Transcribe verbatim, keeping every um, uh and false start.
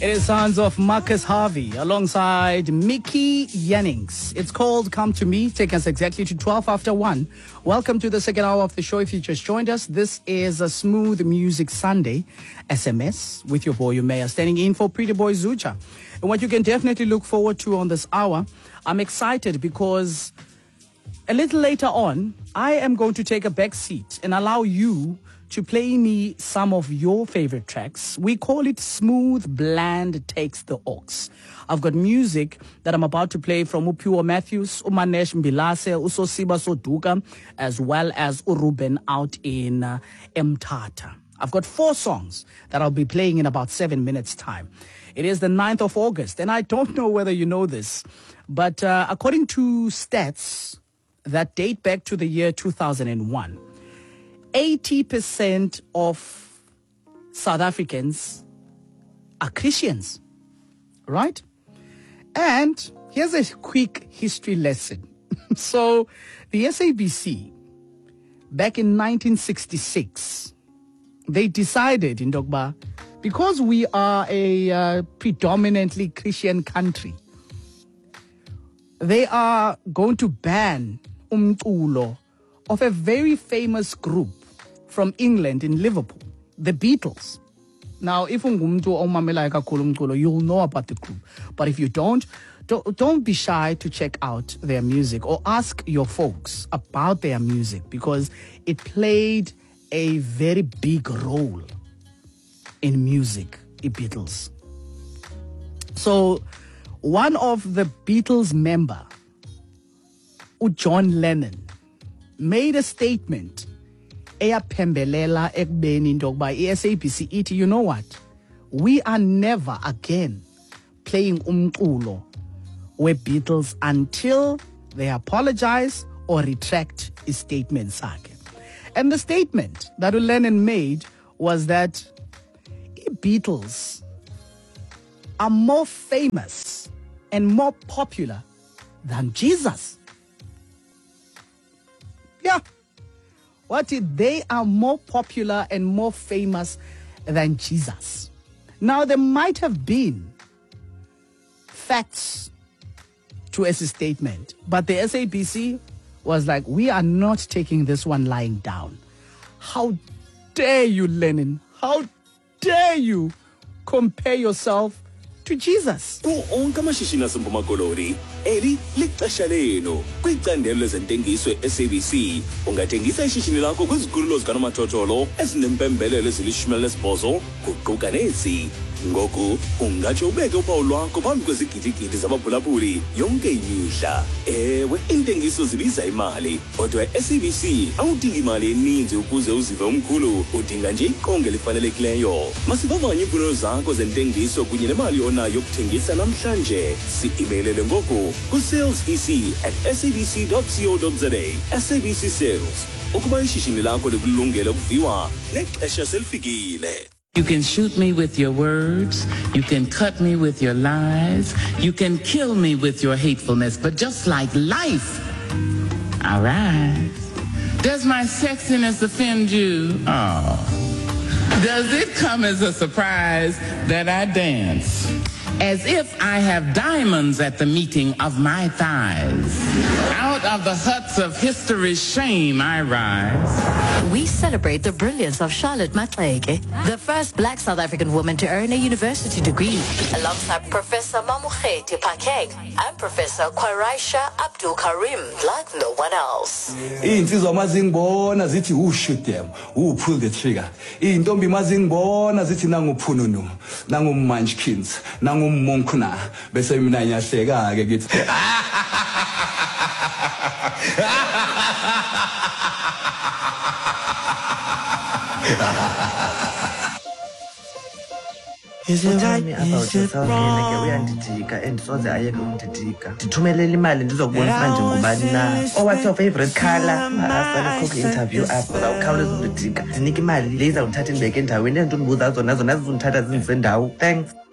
It is sounds of Marcus Harvey alongside Mickey Jennings. It's called Come to Me, taking us exactly to twelve after one. Welcome to the second hour of the show. If you just joined us, this is a Smooth Music Sunday S M S with your boy Umea, standing in for Pretty Boy Zucha. And what you can definitely look forward to on this hour, I'm excited because a little later on, I am going to take a back seat and allow you to play me some of your favorite tracks. We call it Smooth Bland Takes the Aux. I've got music that I'm about to play from Uphiwa Matthews, Umanesh Mbilase, Usosiba Soduka, as well as Uruben out in uh, Mthatha. I've got four songs that I'll be playing in about seven minutes' time. It is the ninth of August, and I don't know whether you know this, but uh, according to stats that date back to the year two thousand one, eighty percent of South Africans are Christians, right? And here's a quick history lesson. So the S A B C, back in nineteen sixty-six, they decided in Dogba, because we are a uh, predominantly Christian country, they are going to ban umculo of a very famous group from England in Liverpool, the Beatles. Now, if ungumntu omamela kakhulu umculo, you'll know about the group. But if you don't, don't, don't be shy to check out their music or ask your folks about their music, because it played a very big role in music, the Beatles. So, one of the Beatles member, John Lennon, made a statement. Eyapembelela ekubeni into yokuba i-S A B C ithi, you know what? We are never again playing umculo we-Beatles until they apologize or retract his statement sakhe. And the statement that Lennon made was that i-Beatles are more famous and more popular than Jesus. Yeah. What if they are more popular and more famous than Jesus? Now, there might have been facts to his statement, but the S A B C was like, we are not taking this one lying down. How dare you, Lennon? How dare you compare yourself to Jesus? Onke amashishini aseMpuma Koloni eli lixesha lenu kwicandelo lezentengiso e-S A B C. Ungathengisa ishishini lakho kwizikhululo zikanomathotholo ezinempembelelo ezilishumi elinesibhozo kuquka nezi. Ngoku ungatsho ubeke uphawu lwakho phambi kwezigidigidi zabaphulaphuli yonke imihla. Ewe, intengiso zibiza imali, kodwa i-S A B C awudingi imali eninzi ukuze uzive umkhulu, udinga nje iqonga elifanelekileyo. Masivavanye iimfuno zakho zentengiso kunye nemali onayo yokuthengisa namhlanje. Si-imeilele ngoku ku-salesec at sabc dot co dot za. S A B C Sales, ukuba ishishini lakho likulungele ukuviwa nexesha selifikile. You can shoot me with your words, you can cut me with your lies, you can kill me with your hatefulness, but just like life, I rise. Does my sexiness offend you? Oh. Does it come as a surprise that I dance as if I have diamonds at the meeting of my thighs? Out of the huts of history's shame I rise. We celebrate the brilliance of Charlotte Maxeke, the first black South African woman to earn a university degree, alongside Professor Mamokgethi Phakeng and Professor Kwaraisha Abdul Karim, like no one else. Insizwa mazingibona zithi who shoot them, who pull the trigger. Intombi mazingibona zithi nangu phununu, nangu munchkins, nangu monkuna, bese mina ngiyahleka ke ngithi. Is it right? Is it wrong? Uyandidika and soze ayeke undidika. Ndithumelele imali ndizokubonisa manje ngubani na. Oh, what's your favorite color? Asana cook interview up. Uzawukhawuleza undidika. Ndinika imali le izawuthatha indibeke endaweni endibuza zona zona zizondithatha zindisendawo. Thanks.